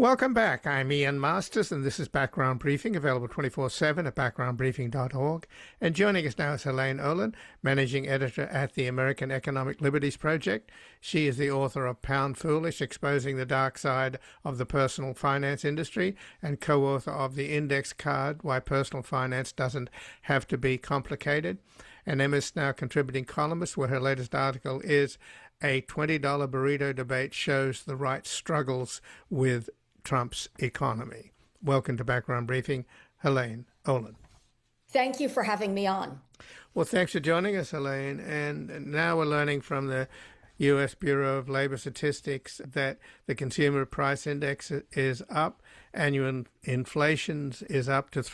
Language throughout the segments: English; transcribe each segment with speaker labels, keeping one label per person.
Speaker 1: Welcome back. I'm Ian Masters, and this is Background Briefing, available 24/7 at backgroundbriefing.org. And joining us now is Helene Oland, Managing Editor at the American Economic Liberties Project. She is the author of Pound Foolish, Exposing the Dark Side of the Personal Finance Industry, and co-author of The Index Card, Why Personal Finance Doesn't Have to Be Complicated. And Emma's now contributing columnist, where her latest article is A $20 Burrito Debate Shows the Right Struggles with Trump's Economy. Welcome to Background Briefing, Helene Oland.
Speaker 2: Thank you for having me on.
Speaker 1: Well, thanks for joining us, Helene. And now we're learning from the U.S. Bureau of Labor Statistics that the Consumer Price Index is up. Annual inflation is up to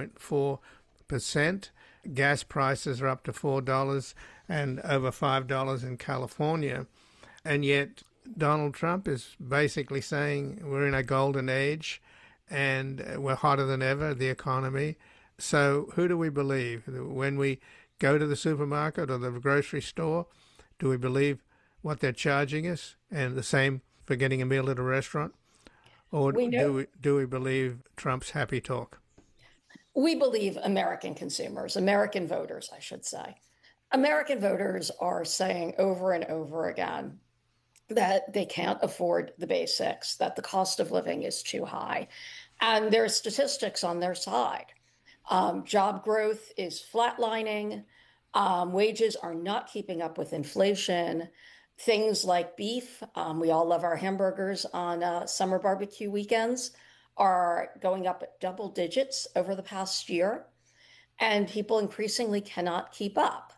Speaker 1: 3.4%. Gas prices are up to $4 and over $5 in California. And yet Donald Trump is basically saying we're in a golden age and we're hotter than ever, the economy. So who do we believe? When we go to the supermarket or the grocery store, do we believe what they're charging us, and the same for getting a meal at a restaurant? Or do we believe Trump's happy talk?
Speaker 2: We believe American consumers, American voters, I should say. American voters are saying over and over again that they can't afford the basics, that the cost of living is too high. And there are statistics on their side. Job growth is flatlining. Wages are not keeping up with inflation. Things like beef, we all love our hamburgers on summer barbecue weekends, are going up at double digits over the past year. And people increasingly cannot keep up.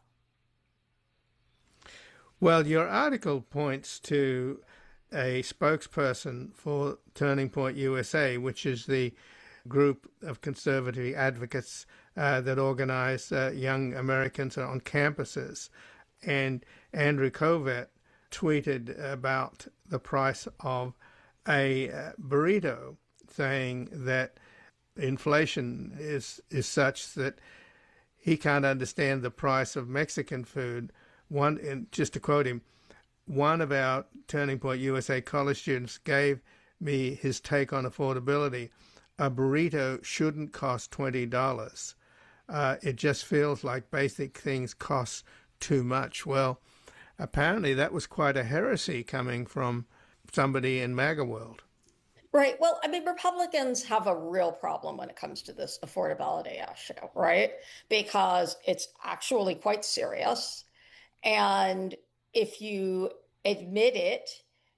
Speaker 1: Well, your article points to a spokesperson for Turning Point USA, which is the group of conservative advocates that organize young Americans on campuses. And Andrew Kovett tweeted about the price of a burrito, saying that inflation is such that he can't understand the price of Mexican food. And just to quote him, one of our Turning Point USA college students gave me his take on affordability. A burrito shouldn't cost $20. It just feels like basic things cost too much. Well, apparently that was quite a heresy coming from somebody in MAGA world.
Speaker 2: Right. Well, I mean, Republicans have a real problem when it comes to this affordability issue, right? Because it's actually quite serious. And if you admit it,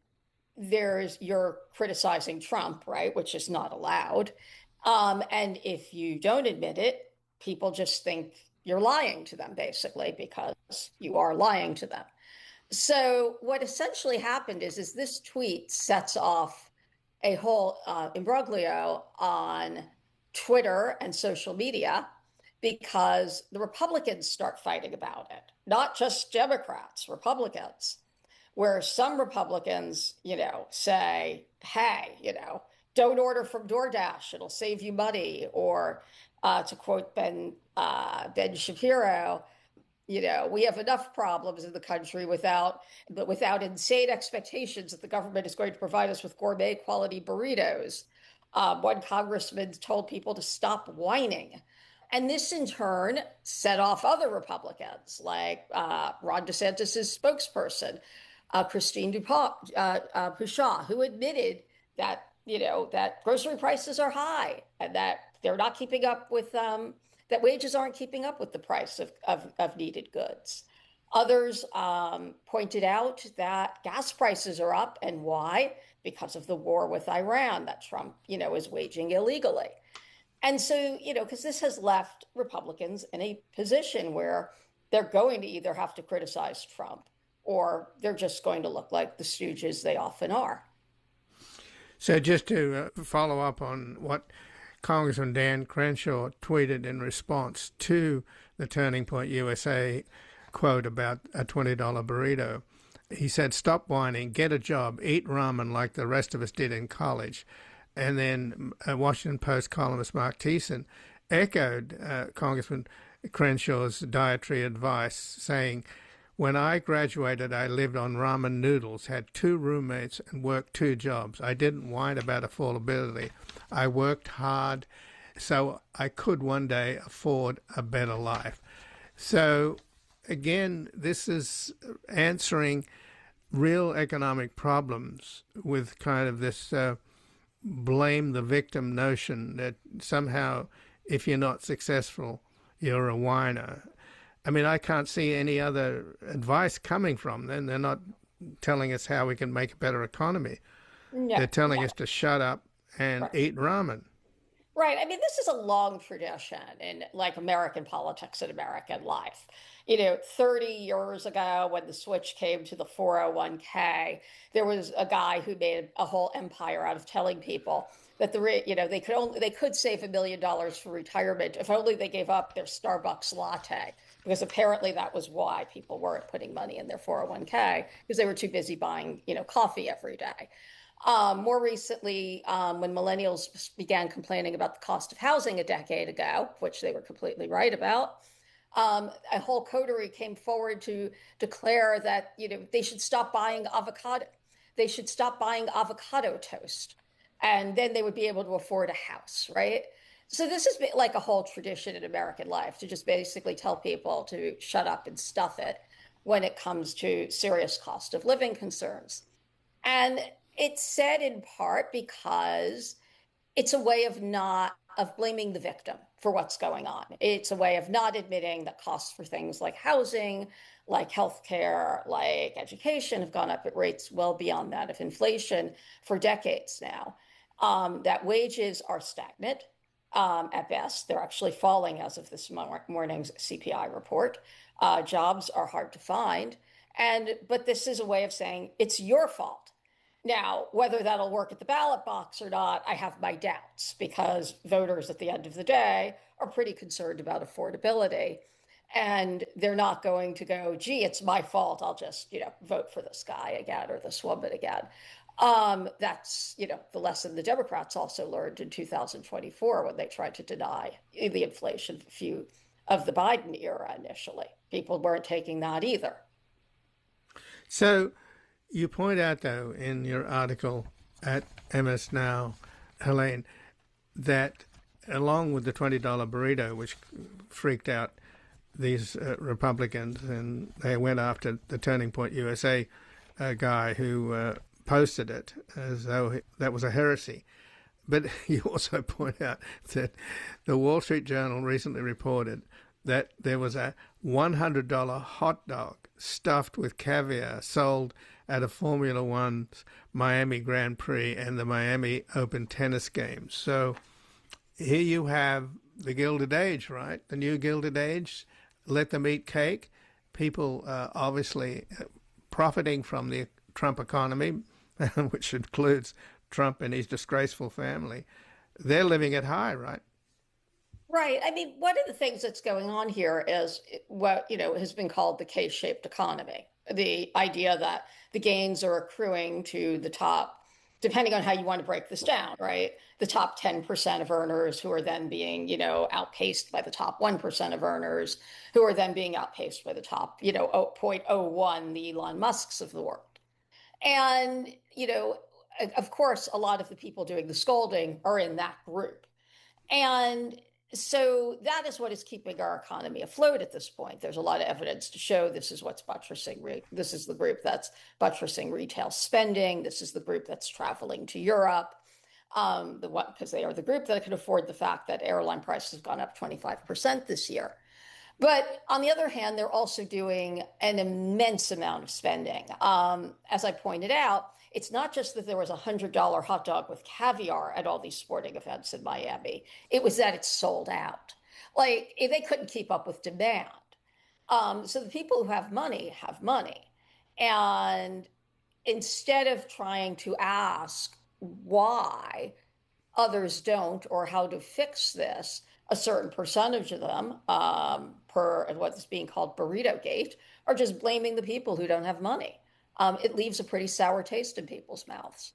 Speaker 2: you're criticizing Trump, right? Which is not allowed. And if you don't admit it, people just think you're lying to them, basically, because you are lying to them. So what essentially happened is this tweet sets off a whole imbroglio on Twitter and social media, because the Republicans start fighting about it, not just Democrats, Republicans, where some Republicans, say, hey, don't order from DoorDash, it'll save you money. Or to quote Ben Shapiro, we have enough problems in the country without insane expectations that the government is going to provide us with gourmet quality burritos. One congressman told people to stop whining. And this, in turn, set off other Republicans, like Ron DeSantis' spokesperson, Christine Pushaw, who admitted that, that grocery prices are high and that they're not keeping up with, that wages aren't keeping up with the price of needed goods. Others pointed out that gas prices are up. And why? Because of the war with Iran that Trump, is waging illegally. And so, because this has left Republicans in a position where they're going to either have to criticize Trump or they're just going to look like the stooges they often are.
Speaker 1: So just to follow up on what Congressman Dan Crenshaw tweeted in response to the Turning Point USA quote about a $20 burrito, he said, "Stop whining, get a job, eat ramen like the rest of us did in college." And then Washington Post columnist Mark Thiessen echoed Congressman Crenshaw's dietary advice, saying, When I graduated, I lived on ramen noodles, had 2 roommates, and worked 2 jobs. I didn't whine about affordability. I worked hard so I could one day afford a better life. So, again, this is answering real economic problems with kind of this blame the victim notion that somehow if you're not successful, you're a whiner. I mean, I can't see any other advice coming from them. They're not telling us how we can make a better economy.
Speaker 2: No,
Speaker 1: They're telling
Speaker 2: no.
Speaker 1: us to shut up and
Speaker 2: Right.
Speaker 1: eat ramen.
Speaker 2: Right. I mean, this is a long tradition in like American politics and American life. 30 years ago when the switch came to the 401k, there was a guy who made a whole empire out of telling people that they could save $1 million for retirement if only they gave up their Starbucks latte, because apparently that was why people weren't putting money in their 401k, because they were too busy buying, coffee every day. More recently, when millennials began complaining about the cost of housing a decade ago, which they were completely right about, a whole coterie came forward to declare that they should stop buying avocado. They should stop buying avocado toast, and then they would be able to afford a house, right? So this has been like a whole tradition in American life to just basically tell people to shut up and stuff it when it comes to serious cost of living concerns. And it's said in part because it's a way of blaming the victim for what's going on. It's a way of not admitting that costs for things like housing, like healthcare, like education have gone up at rates well beyond that of inflation for decades now. That wages are stagnant at best. They're actually falling as of this morning's CPI report. Jobs are hard to find. But this is a way of saying it's your fault. Now, whether that'll work at the ballot box or not, I have my doubts, because voters at the end of the day are pretty concerned about affordability. And they're not going to go, gee, it's my fault. I'll just, vote for this guy again or this woman again. That's, the lesson the Democrats also learned in 2024 when they tried to deny the inflation view of the Biden era initially. People weren't taking that either.
Speaker 1: So you point out, though, in your article at MS Now, Helene, that along with the $20 burrito, which freaked out these Republicans, and they went after the Turning Point USA guy who posted it as though that was a heresy. But you also point out that the Wall Street Journal recently reported that there was a $100 hot dog stuffed with caviar sold at a Formula One's Miami Grand Prix and the Miami Open tennis games. So here you have the Gilded Age, right? The new Gilded Age. Let them eat cake. People obviously profiting from the Trump economy, which includes Trump and his disgraceful family. They're living it high, right?
Speaker 2: Right. I mean, one of the things that's going on here is what, has been called the K-shaped economy. The idea that the gains are accruing to the top, depending on how you want to break this down, right? The top 10% of earners who are then being, outpaced by the top 1% of earners who are then being outpaced by the top, 0.01, the Elon Musks of the world. And, of course, a lot of the people doing the scolding are in that group. And so that is what is keeping our economy afloat at this point. There's a lot of evidence to show this is what's buttressing. This is the group that's buttressing retail spending. This is the group that's traveling to Europe. Because they are the group that can afford the fact that airline prices have gone up 25% this year. But on the other hand, they're also doing an immense amount of spending. As I pointed out, it's not just that there was a $100 hot dog with caviar at all these sporting events in Miami. It was that it's sold out. Like, they couldn't keep up with demand. So the people who have money have money. And instead of trying to ask why others don't or how to fix this, a certain percentage of them, per what's being called Burrito Gate, are just blaming the people who don't have money. It leaves a pretty sour taste in people's mouths.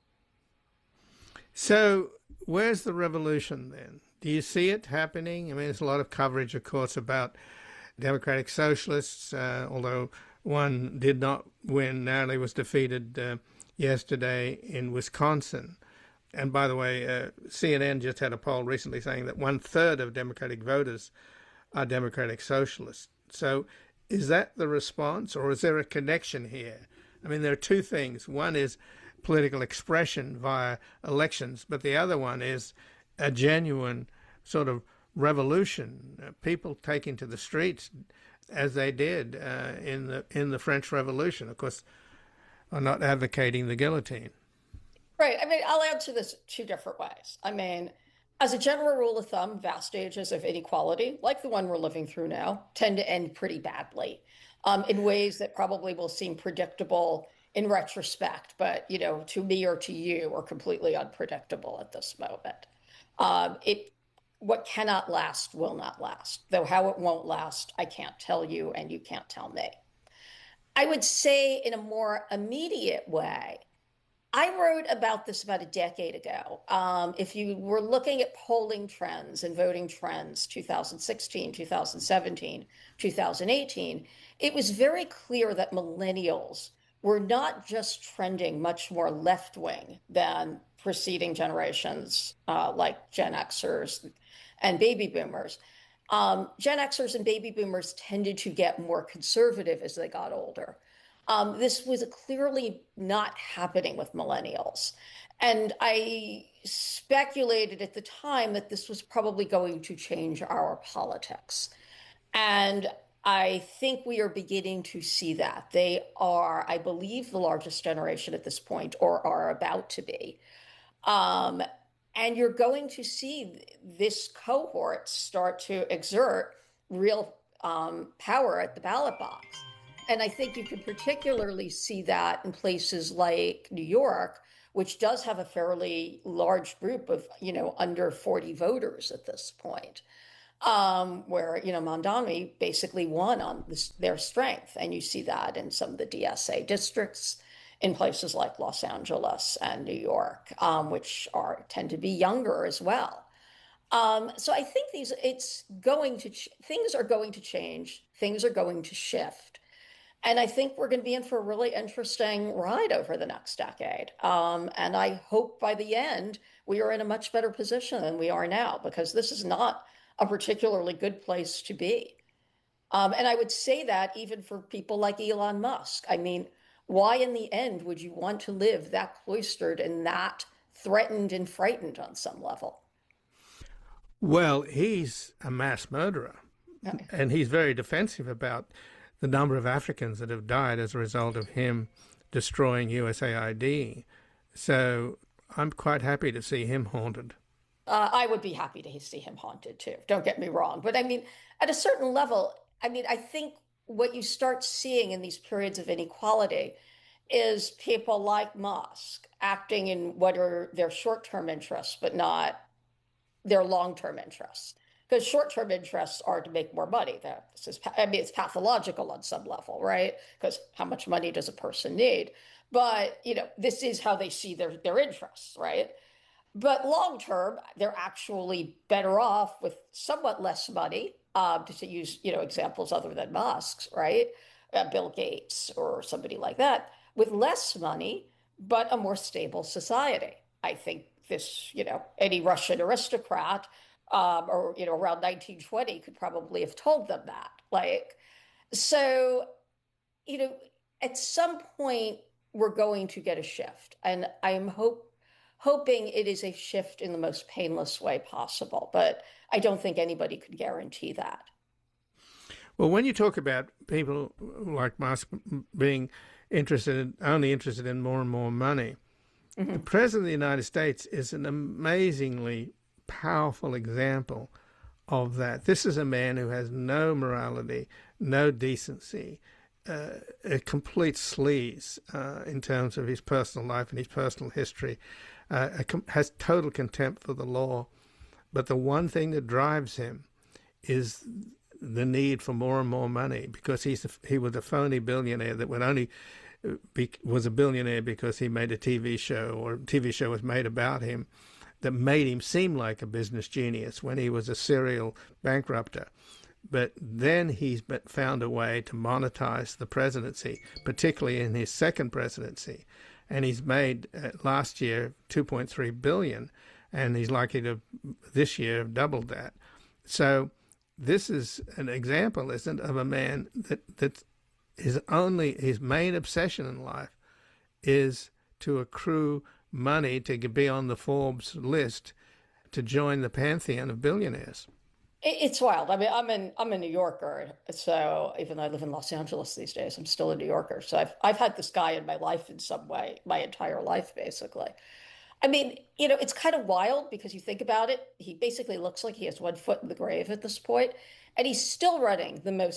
Speaker 1: So where's the revolution then? Do you see it happening? I mean, there's a lot of coverage, of course, about democratic socialists, although one did not win, narrowly was defeated yesterday in Wisconsin. And by the way, CNN just had a poll recently saying that 1/3 of Democratic voters are Democratic Socialists. So is that the response, or is there a connection here? I mean, there are two things. One is political expression via elections, but the other one is a genuine sort of revolution, people taking to the streets as they did in the French Revolution. Of course, are not advocating the guillotine.
Speaker 2: Right. I mean, I'll answer this two different ways. I mean, as a general rule of thumb, vast ages of inequality, like the one we're living through now, tend to end pretty badly in ways that probably will seem predictable in retrospect, but, you know, to me or to you are completely unpredictable at this moment. What cannot last will not last, though how it won't last, I can't tell you and you can't tell me. I would say in a more immediate way, I wrote about this about a decade ago. If you were looking at polling trends and voting trends, 2016, 2017, 2018, it was very clear that millennials were not just trending much more left-wing than preceding generations like Gen Xers and baby boomers. Gen Xers and baby boomers tended to get more conservative as they got older. This was clearly not happening with millennials. And I speculated at the time that this was probably going to change our politics. And I think we are beginning to see that. They are, I believe, the largest generation at this point, or are about to be. And you're going to see this cohort start to exert real power at the ballot box. And I think you can particularly see that in places like New York, which does have a fairly large group of, you know, under 40 voters at this point, where, you know, Mamdani basically won on their strength. And you see that in some of the DSA districts in places like Los Angeles and New York, which tend to be younger as well. So I think things are going to change, things are going to shift. And I think we're going to be in for a really interesting ride over the next decade. And I hope by the end, we are in a much better position than we are now, because this is not a particularly good place to be. And I would say that even for people like Elon Musk. I mean, why in the end would you want to live that cloistered and that threatened and frightened on some level?
Speaker 1: Well, he's a mass murderer, and he's very defensive about the number of Africans that have died as a result of him destroying USAID. So I'm quite happy to see him haunted.
Speaker 2: I would be happy to see him haunted too. Don't get me wrong. But I mean, at a certain level, I mean, I think what you start seeing in these periods of inequality is people like Musk acting in what are their short-term interests, but not their long-term interests. Because short-term interests are to make more money. It's pathological on some level, right? Because how much money does a person need? But, you know, this is how they see their interests, right? But long-term, they're actually better off with somewhat less money, to use, you know, examples other than Musk's, right? Bill Gates or somebody like that, with less money, but a more stable society. I think this, you know, any Russian aristocrat or, you know, around 1920 could probably have told them that. Like, so, you know, at some point we're going to get a shift, and I'm hoping it is a shift in the most painless way possible, but I don't think anybody could guarantee that.
Speaker 1: Well, when you talk about people like Musk being only interested in more and more money, the President of the United States is an amazingly powerful example of that. This is a man who has no morality, no decency, a complete sleaze in terms of his personal life and his personal history, has total contempt for the law. But the one thing that drives him is the need for more and more money, because he was a phony billionaire that was a billionaire because he made a TV show, or a TV show was made about him that made him seem like a business genius when he was a serial bankrupter. But then he's found a way to monetize the presidency, particularly in his second presidency. And he's made last year 2.3 billion, and he's likely to this year have doubled that. So this is an example, isn't it, of a man that his main obsession in life is to accrue money to be on the Forbes list to join the pantheon of billionaires.
Speaker 2: It's wild. I mean, I'm a New Yorker, so even though I live in Los Angeles these days, I'm still a New Yorker. So I've had this guy in my life in some way, my entire life, basically. I mean, it's kind of wild because you think about it. He basically looks like he has one foot in the grave at this point, and he's still running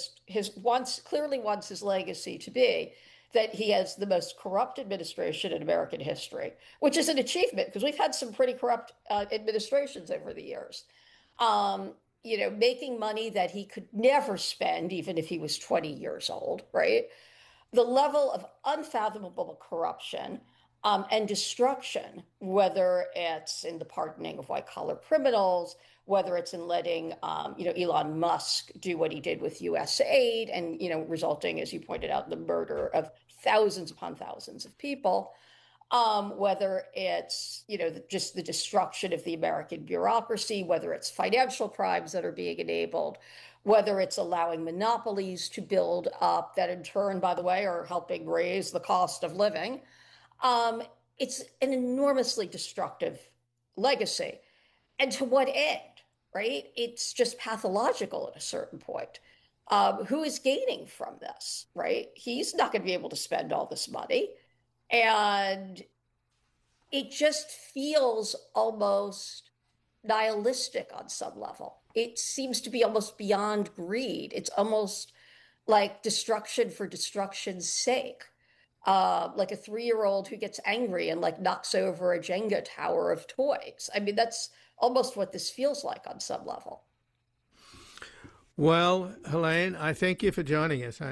Speaker 2: clearly wants his legacy to be that he has the most corrupt administration in American history, which is an achievement because we've had some pretty corrupt administrations over the years. Um, Making money that he could never spend, even if he was 20 years old, right? The level of unfathomable corruption and destruction, whether it's in the pardoning of white-collar criminals, whether it's in letting, Elon Musk do what he did with U.S. aid and, resulting, as you pointed out, in the murder of thousands upon thousands of people, whether it's, just the destruction of the American bureaucracy, whether it's financial crimes that are being enabled, whether it's allowing monopolies to build up that in turn, by the way, are helping raise the cost of living. It's an enormously destructive legacy. And to what end, right? It's just pathological at a certain point. Who is gaining from this, right? He's not going to be able to spend all this money. And it just feels almost nihilistic on some level. It seems to be almost beyond greed. It's almost like destruction for destruction's sake. Like a 3-year-old who gets angry and like knocks over a Jenga tower of toys. I mean, that's almost what this feels like on some level.
Speaker 1: Well, Helene, I thank you for joining us.